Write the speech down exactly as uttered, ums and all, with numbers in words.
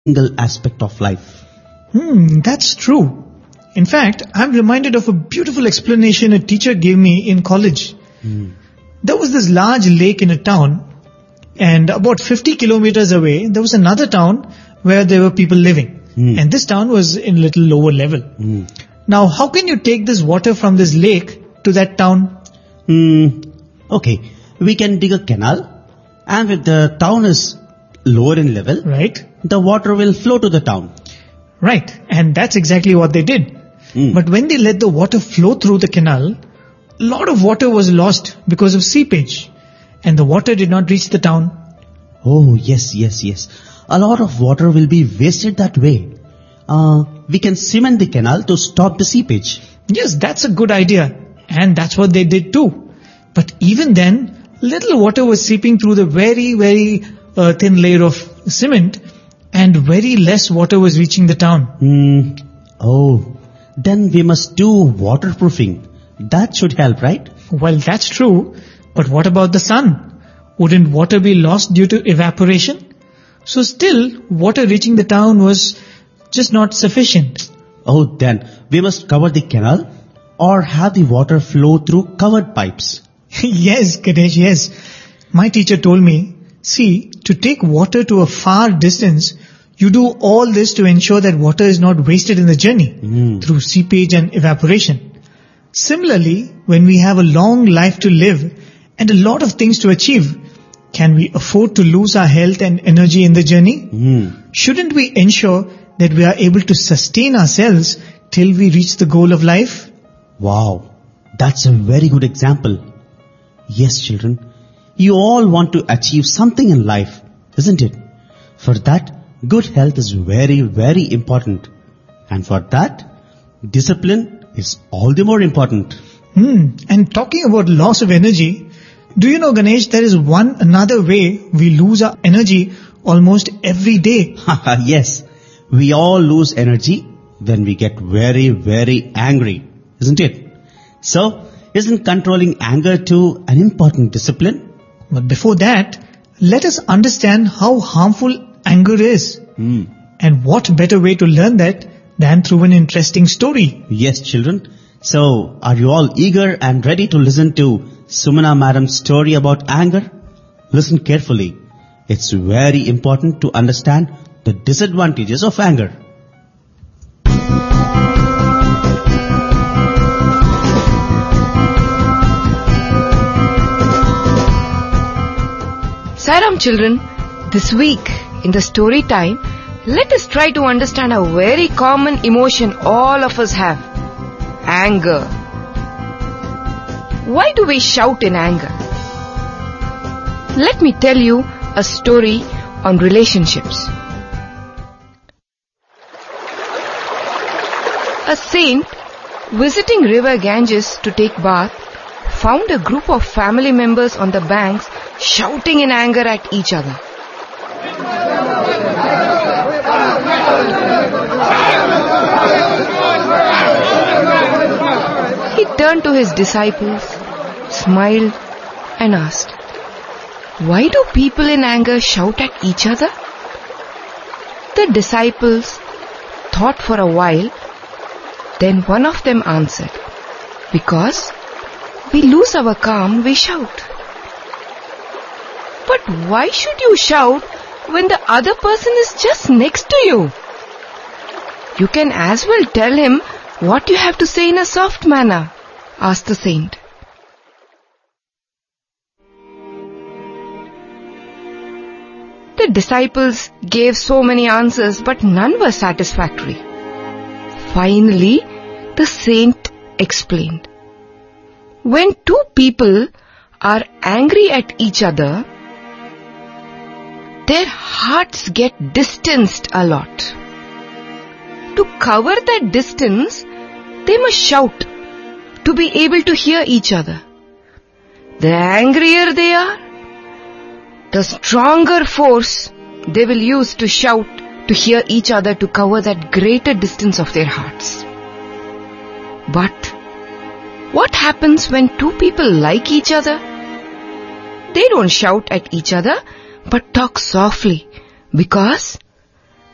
single aspect of life. Hmm, that's true. In fact, I'm reminded of a beautiful explanation a teacher gave me in college. Hmm. There was this large lake in a town, and about fifty kilometers away, there was another town where there were people living. Hmm. And this town was in a little lower level. Hmm. Now, how can you take this water from this lake to that town? Hmm. Okay, we can dig a canal, and if the town is lower in level, Right? the water will flow to the town. Right. And that's exactly what they did. Hmm. But when they let the water flow through the canal, a lot of water was lost because of seepage. And the water did not reach the town. Oh, yes, yes, yes. A lot of water will be wasted that way. Uh, we can cement the canal to stop the seepage. Yes, that's a good idea. And that's what they did too. But even then, little water was seeping through the very, very uh, thin layer of cement, and very less water was reaching the town. Hmm. Oh, then we must do waterproofing. That should help, right? Well, that's true. But what about the sun? Wouldn't water be lost due to evaporation? So still, water reaching the town was just not sufficient. Oh, then we must cover the canal or have the water flow through covered pipes. Yes, Ganesh, yes. My teacher told me, see, to take water to a far distance, you do all this to ensure that water is not wasted in the journey Mm. through seepage and evaporation. Similarly, when we have a long life to live and a lot of things to achieve, can we afford to lose our health and energy in the journey? Hmm. Shouldn't we ensure that we are able to sustain ourselves till we reach the goal of life? Wow, that's a very good example. Yes, children, you all want to achieve something in life, isn't it? For that, good health is very, very important. And for that, discipline is all the more important. Hmm. And talking about loss of energy, do you know, Ganesh, there is one another way we lose our energy almost every day. Yes, we all lose energy when we get very, very angry, isn't it? So, isn't controlling anger too an important discipline? But before that, let us understand how harmful anger is. Hmm. And what better way to learn that than through an interesting story? Yes, children. So, are you all eager and ready to listen to Sumana Madam's story about anger? Listen carefully. It's very important to understand the disadvantages of anger. Sairam children, this week in the story time, let us try to understand a very common emotion all of us have. Anger. Why do we shout in anger? Let me tell you a story on relationships. A saint visiting river Ganges to take bath found a group of family members on the banks shouting in anger at each other. He turned to his disciples, smiled and asked, "Why do people in anger shout at each other?" The disciples thought for a while, then one of them answered, "Because we lose our calm, we shout." "But why should you shout when the other person is just next to you? You can as well tell him what you have to say in a soft manner," asked the saint. The disciples gave so many answers, but none were satisfactory. Finally, the saint explained, "When two people are angry at each other, their hearts get distanced a lot. To cover that distance, they must shout to be able to hear each other. The angrier they are, the stronger force they will use to shout to hear each other to cover that greater distance of their hearts. But what happens when two people like each other? They don't shout at each other, but talk softly, because